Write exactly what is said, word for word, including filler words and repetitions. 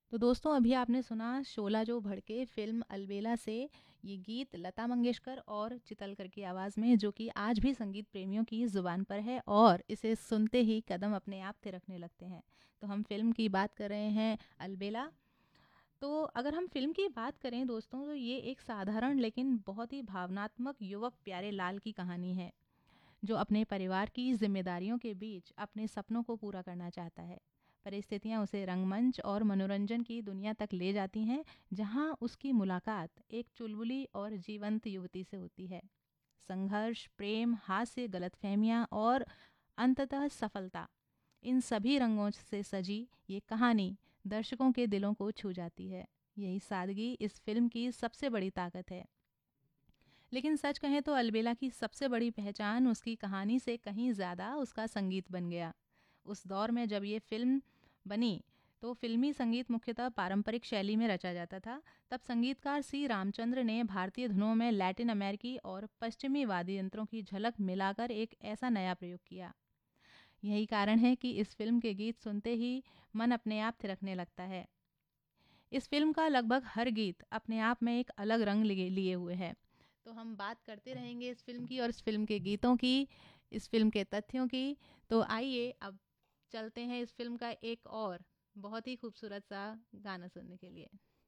तो दोस्तों अभी आपने सुना शोला जो भड़के फिल्म अलबेला से ये गीत लता मंगेशकर और चितलकर की आवाज़ में, जो कि आज भी संगीत प्रेमियों की ज़ुबान पर है और इसे सुनते ही कदम अपने आप थिरकने लगते हैं। तो हम फिल्म की बात कर रहे हैं अलबेला। तो अगर हम फिल्म की बात करें दोस्तों, तो ये एक साधारण लेकिन बहुत ही भावनात्मक युवक प्यारे लाल की कहानी है, जो अपने परिवार की जिम्मेदारियों के बीच अपने सपनों को पूरा करना चाहता है। परिस्थितियां उसे रंगमंच और मनोरंजन की दुनिया तक ले जाती हैं, जहां उसकी मुलाकात एक चुलबुली और जीवंत युवती से होती है। संघर्ष, प्रेम, हास्य, गलतफहमियां और अंततः सफलता, इन सभी रंगों से सजी ये कहानी दर्शकों के दिलों को छू जाती है। यही सादगी इस फिल्म की सबसे बड़ी ताकत है। लेकिन सच कहें तो अलबेला की सबसे बड़ी पहचान उसकी कहानी से कहीं ज़्यादा उसका संगीत बन गया। उस दौर में जब ये फिल्म बनी, तो फिल्मी संगीत मुख्यतः पारंपरिक शैली में रचा जाता था। तब संगीतकार सी रामचंद्र ने भारतीय धुनों में लैटिन अमेरिकी और पश्चिमी वाद्य यंत्रों की झलक मिलाकर एक ऐसा नया प्रयोग किया। यही कारण है कि इस फिल्म के गीत सुनते ही मन अपने आप थिरकने लगता है। इस फिल्म का लगभग हर गीत अपने आप में एक अलग रंग लिए लिए हुए है। तो हम बात करते रहेंगे इस फिल्म की और इस फिल्म के गीतों की, इस फिल्म के तथ्यों की। तो आइए अब चलते हैं इस फिल्म का एक और बहुत ही खूबसूरत सा गाना सुनने के लिए।